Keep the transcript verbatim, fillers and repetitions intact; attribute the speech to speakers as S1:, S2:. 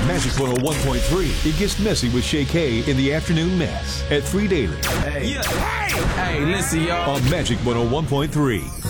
S1: Magic one oh one point three. It gets messy with Shay K in the afternoon mess at three Daily.
S2: Hey. Yeah. Hey. Hey, listen, y'all.
S1: On Magic one oh one point three.